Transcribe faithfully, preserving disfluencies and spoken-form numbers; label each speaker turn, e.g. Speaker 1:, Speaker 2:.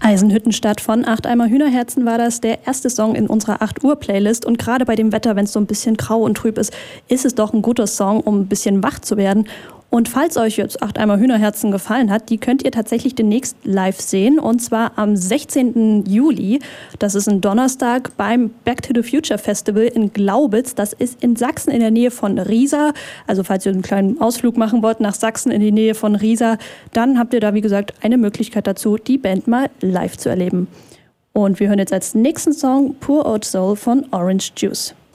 Speaker 1: Eisenhüttenstadt von Acht Eimer Hühnerherzen war das, der erste Song in unserer acht Uhr Playlist. Und gerade bei dem Wetter, wenn es so ein bisschen grau und trüb ist, ist es doch ein guter Song, um ein bisschen wach zu werden. Und falls euch jetzt Acht Eimer Hühnerherzen gefallen hat, die könnt ihr tatsächlich demnächst live sehen. Und zwar am sechzehnten Juli. Das ist ein Donnerstag beim Back to the Future Festival in Glaubitz. Das ist in Sachsen in der Nähe von Riesa. Also falls ihr einen kleinen Ausflug machen wollt nach Sachsen in die Nähe von Riesa, dann habt ihr da, wie gesagt, eine Möglichkeit dazu, die Band mal live zu erleben. Und wir hören jetzt als nächsten Song Poor Old Soul von Orange Juice.